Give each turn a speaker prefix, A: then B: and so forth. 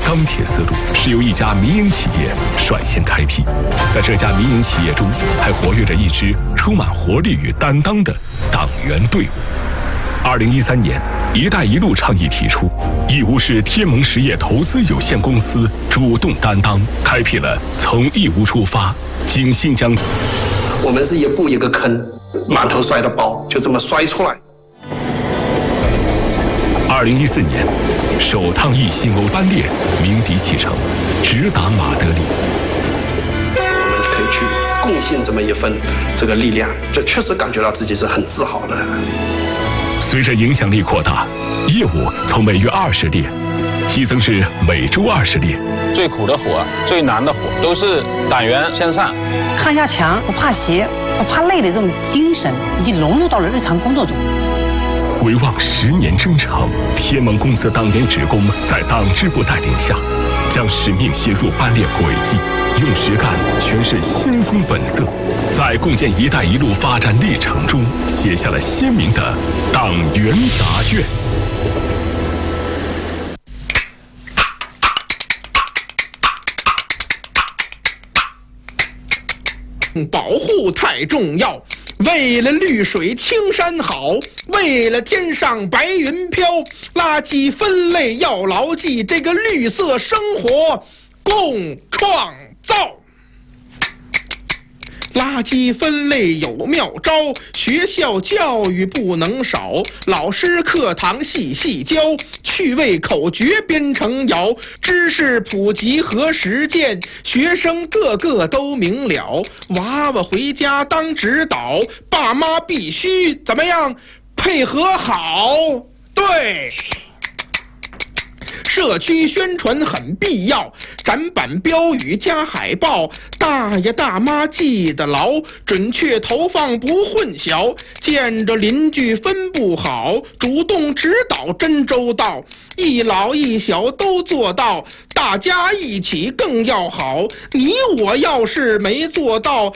A: 钢铁丝路是由一家民营企业率先开辟，在这家民营企业中，还活跃着一支充满活力与担当的党员队伍。2013年，“一带一路”倡议提出，义乌市天盟实业投资有限公司主动担当，开辟了从义乌出发，经新疆。
B: 我们是一步一个坑，满头摔的包，就这么摔出来。
A: 2014年，首趟一新欧班列鸣笛启程，直达马德里。
B: 我们可以去贡献这么一份这个力量，这确实感觉到自己是很自豪的。
A: 随着影响力扩大，业务从每月20列激增至每周20列。
C: 最苦的活，最难的活，都是党员先上。
D: 抗下强、不怕邪、不怕累的这种精神，已经融入到了日常工作中。
A: 回望10年征程，天盟公司党员职工在党支部带领下，将使命写入班列轨迹，用实干诠释先锋本色，在共建“一带一路”发展历程中写下了鲜明的党员答卷。
E: 保护太重要，为了绿水青山好，为了天上白云飘，垃圾分类要牢记，这个绿色生活共创造。垃圾分类有妙招，学校教育不能少，老师课堂细细教，趣味口诀编成谣，知识普及和实践，学生个个都明了。娃娃回家当指导，爸妈必须怎么样配合好？对。社区宣传很必要，展板标语加海报，大爷大妈记得牢，准确投放不混淆，见着邻居分不好，主动指导真周到，一老一小都做到，大家一起更要好。你我要是没做到，